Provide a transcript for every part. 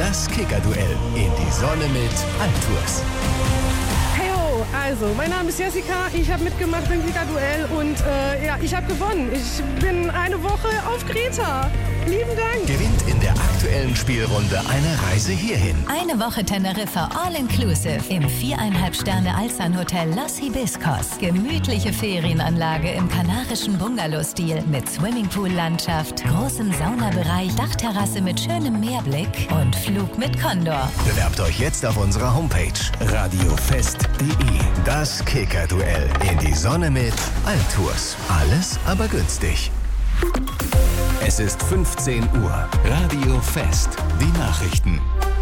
Das Kicker-Duell in die Sonne mit Altours. Heyo, also, mein Name ist Jessica, ich habe mitgemacht beim Kicker-Duell und ich habe gewonnen. Ich bin eine Woche auf Kreta. Lieben Dank. Gewinnt in der aktuellen Spielrunde eine Reise hierhin. Eine Woche Teneriffa All-Inclusive im 4,5-Sterne-Alsan-Hotel Los Hibiscos. Gemütliche Ferienanlage im kanarischen Bungalow-Stil mit Swimmingpool-Landschaft, großem Saunabereich, Dachterrasse mit schönem Meerblick und Flug mit Condor. Bewerbt euch jetzt auf unserer Homepage radiofest.de. Das Kicker-Duell in die Sonne mit Altours. Alles aber günstig. Es ist 15 Uhr. Radio Fest. Die Nachrichten.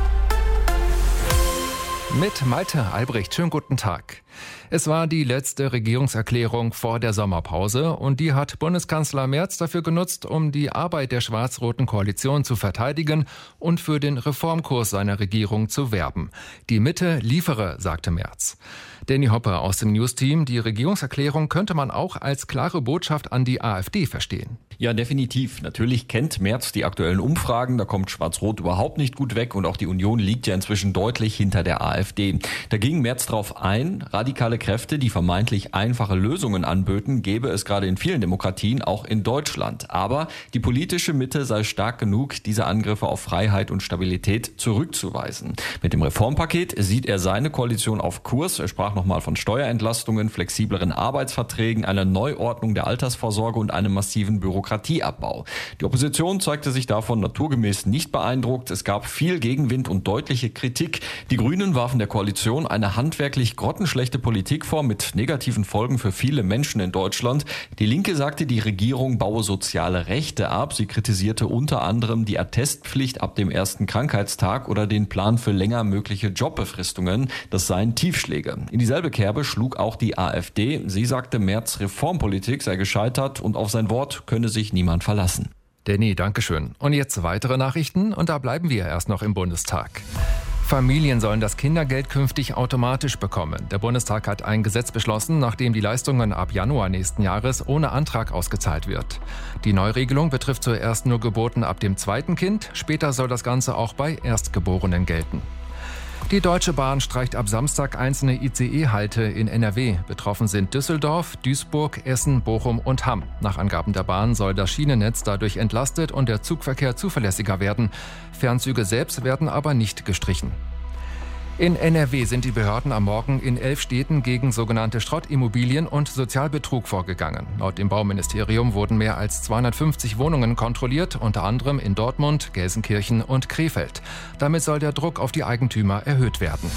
Mit Malte Albrecht. Schönen guten Tag. Es war die letzte Regierungserklärung vor der Sommerpause und die hat Bundeskanzler Merz dafür genutzt, um die Arbeit der schwarz-roten Koalition zu verteidigen und für den Reformkurs seiner Regierung zu werben. Die Mitte liefere, sagte Merz. Danny Hopper aus dem News-Team, die Regierungserklärung könnte man auch als klare Botschaft an die AfD verstehen. Ja, definitiv. Natürlich kennt Merz die aktuellen Umfragen, da kommt Schwarz-Rot überhaupt nicht gut weg und auch die Union liegt ja inzwischen deutlich hinter der AfD. Da ging Merz drauf ein, radikale Kräfte, die vermeintlich einfache Lösungen anböten, gäbe es gerade in vielen Demokratien, auch in Deutschland. Aber die politische Mitte sei stark genug, diese Angriffe auf Freiheit und Stabilität zurückzuweisen. Mit dem Reformpaket sieht er seine Koalition auf Kurs. Er sprach nochmal von Steuerentlastungen, flexibleren Arbeitsverträgen, einer Neuordnung der Altersvorsorge und einem massiven Bürokratieabbau. Die Opposition zeigte sich davon naturgemäß nicht beeindruckt. Es gab viel Gegenwind und deutliche Kritik. Die Grünen warfen der Koalition eine handwerklich grottenschlechte Politik vor mit negativen Folgen für viele Menschen in Deutschland. Die Linke sagte, die Regierung baue soziale Rechte ab. Sie kritisierte unter anderem die Attestpflicht ab dem ersten Krankheitstag oder den Plan für länger mögliche Jobbefristungen. Das seien Tiefschläge. In dieselbe Kerbe schlug auch die AfD. Sie sagte, Merz' Reformpolitik sei gescheitert und auf sein Wort könne sich niemand verlassen. Danny, dankeschön. Und jetzt weitere Nachrichten und da bleiben wir erst noch im Bundestag. Familien sollen das Kindergeld künftig automatisch bekommen. Der Bundestag hat ein Gesetz beschlossen, nachdem die Leistungen ab Januar nächsten Jahres ohne Antrag ausgezahlt wird. Die Neuregelung betrifft zuerst nur Geburten ab dem zweiten Kind. Später soll das Ganze auch bei Erstgeborenen gelten. Die Deutsche Bahn streicht ab Samstag einzelne ICE-Halte in NRW. Betroffen sind Düsseldorf, Duisburg, Essen, Bochum und Hamm. Nach Angaben der Bahn soll das Schienennetz dadurch entlastet und der Zugverkehr zuverlässiger werden. Fernzüge selbst werden aber nicht gestrichen. In NRW sind die Behörden am Morgen in 11 Städten gegen sogenannte Schrottimmobilien und Sozialbetrug vorgegangen. Laut dem Bauministerium wurden mehr als 250 Wohnungen kontrolliert, unter anderem in Dortmund, Gelsenkirchen und Krefeld. Damit soll der Druck auf die Eigentümer erhöht werden.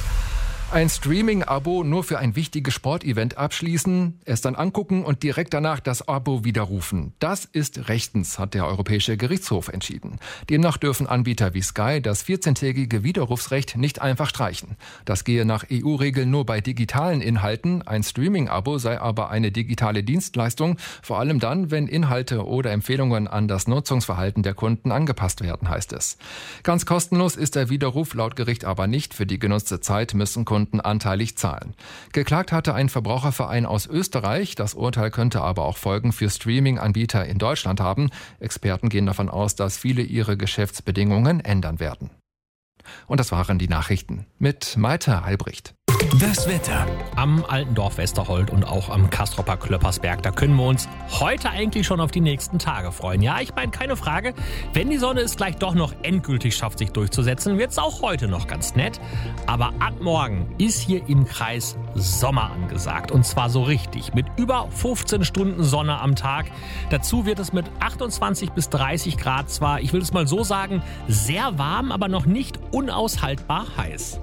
Ein Streaming-Abo nur für ein wichtiges Sportevent abschließen, es dann angucken und direkt danach das Abo widerrufen. Das ist rechtens, hat der Europäische Gerichtshof entschieden. Demnach dürfen Anbieter wie Sky das 14-tägige Widerrufsrecht nicht einfach streichen. Das gehe nach EU-Regeln nur bei digitalen Inhalten. Ein Streaming-Abo sei aber eine digitale Dienstleistung, vor allem dann, wenn Inhalte oder Empfehlungen an das Nutzungsverhalten der Kunden angepasst werden, heißt es. Ganz kostenlos ist der Widerruf laut Gericht aber nicht. Für die genutzte Zeit müssen Kunden anteilig zahlen. Geklagt hatte ein Verbraucherverein aus Österreich. Das Urteil könnte aber auch Folgen für Streaming-Anbieter in Deutschland haben. Experten gehen davon aus, dass viele ihre Geschäftsbedingungen ändern werden. Und das waren die Nachrichten mit Malte Albrecht. Das Wetter. Am Altendorf Westerhold und auch am Kastropper Klöppersberg, da können wir uns heute eigentlich schon auf die nächsten Tage freuen. Ja, ich meine, keine Frage, wenn die Sonne es gleich doch noch endgültig schafft, sich durchzusetzen, wird es auch heute noch ganz nett. Aber ab morgen ist hier im Kreis Sommer angesagt und zwar so richtig, mit über 15 Stunden Sonne am Tag. Dazu wird es mit 28 bis 30 Grad zwar, ich will es mal so sagen, sehr warm, aber noch nicht unaushaltbar heiß.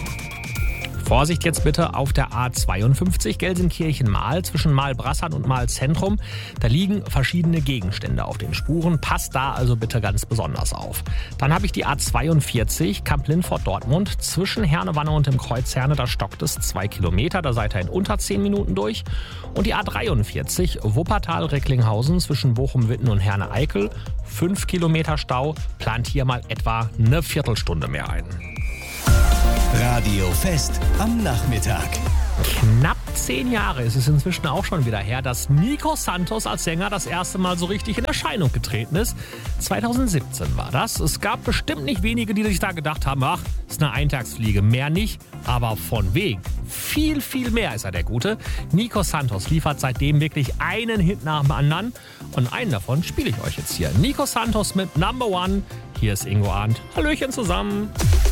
Vorsicht jetzt bitte auf der A52 Gelsenkirchen-Mahl zwischen Mahl-Brassern und Mahl-Zentrum. Da liegen verschiedene Gegenstände auf den Spuren. Passt da also bitte ganz besonders auf. Dann habe ich die A42 Kamp-Lindfort-Dortmund zwischen Herne-Wanne und dem Kreuz Herne. Da stockt es 2 Kilometer. Da seid ihr in unter 10 Minuten durch. Und die A43 Wuppertal-Recklinghausen zwischen Bochum-Witten und Herne-Eickel. 5 Kilometer Stau. Plant hier mal etwa eine Viertelstunde mehr ein. Radio Fest am Nachmittag. Knapp 10 Jahre ist es inzwischen auch schon wieder her, dass Nico Santos als Sänger das erste Mal so richtig in Erscheinung getreten ist. 2017 war das. Es gab bestimmt nicht wenige, die sich da gedacht haben, ach, ist eine Eintagsfliege, mehr nicht. Aber von wegen. Viel, viel mehr ist er der Gute. Nico Santos liefert seitdem wirklich einen Hit nach dem anderen. Und einen davon spiele ich euch jetzt hier. Nico Santos mit Number One. Hier ist Ingo Arndt. Hallöchen zusammen.